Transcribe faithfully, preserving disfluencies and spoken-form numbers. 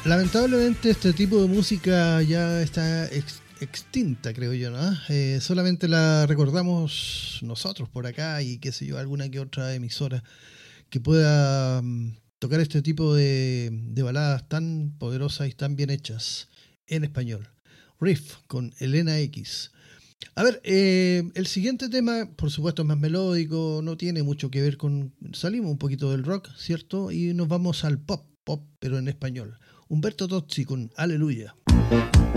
Lamentablemente este tipo de música ya está ex- extinta, creo yo, ¿no? Eh, solamente la recordamos nosotros por acá y qué sé yo, alguna que otra emisora que pueda um, tocar este tipo de, de baladas tan poderosas y tan bien hechas en español. Riff con Elena X. A ver, eh, el siguiente tema, por supuesto, es más melódico, no tiene mucho que ver con... Salimos un poquito del rock, ¿cierto? Y nos vamos al pop, pop, pero en español. Humberto Tozzi con Aleluya.